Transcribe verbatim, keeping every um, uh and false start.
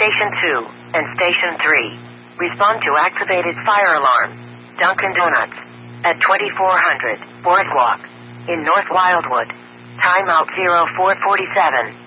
Station two and Station three. Respond to activated fire alarm. Dunkin' Donuts. At twenty-four hundred Boardwalk. In North Wildwood. Timeout zero four forty-seven.